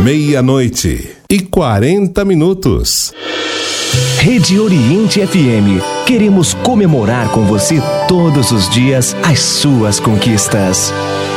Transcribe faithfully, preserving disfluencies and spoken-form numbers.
Meia-noite e quarenta minutos. Rede Oriente F M. Queremos comemorar com você todos os dias as suas conquistas.